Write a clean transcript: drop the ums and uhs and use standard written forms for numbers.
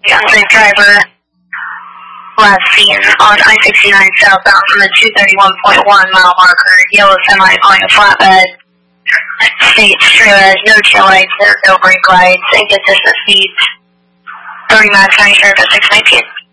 Unsafe driver, last seen on I-69 southbound from the 231.1 mile marker, yellow semi on a flatbed. States trailer has no tail lights, there's no brake lights, inconsistent speeds. 30 miles, 90 at 619.